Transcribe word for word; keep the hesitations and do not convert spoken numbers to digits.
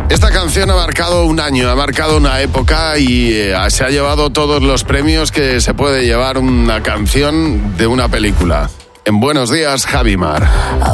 Esta canción ha marcado un año, ha marcado una época y eh, se ha llevado todos los premios que se puede llevar una canción de una película. En Buenos Días, Javi Mar.